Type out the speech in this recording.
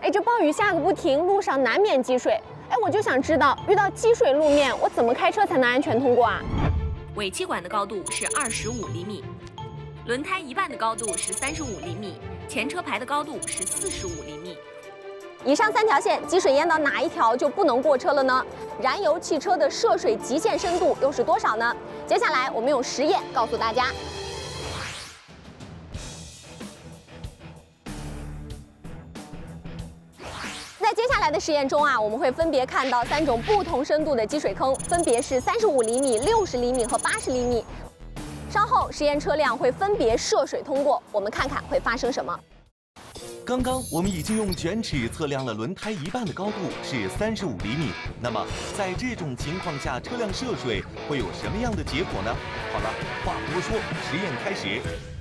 哎，这暴雨下个不停，路上难免积水。哎，我就想知道，遇到积水路面，我怎么开车才能安全通过啊？ 尾气管的高度是25厘米，轮胎一半的高度是35厘米，前车牌的高度是45厘米。 以上3条线，积水淹到哪一条就不能过车了呢？燃油汽车的涉水极限深度又是多少呢？接下来我们用实验告诉大家。在接下来的实验中啊，我们会分别看到3种不同深度的积水坑，分别是35厘米、60厘米和80厘米。稍后实验车辆会分别涉水通过，我们看看会发生什么。 刚刚我们已经用卷尺测量了轮胎一半的高度是35厘米。那么在这种情况下，车辆涉水会有什么样的结果呢？好了，话不多说，实验开始。